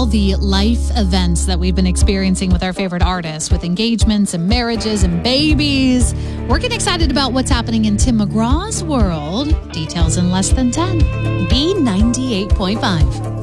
all the life events that we've been experiencing with our favorite artists, with engagements and marriages and babies, we're getting excited about what's happening in Tim McGraw's world. Details in less than 10. B98.5.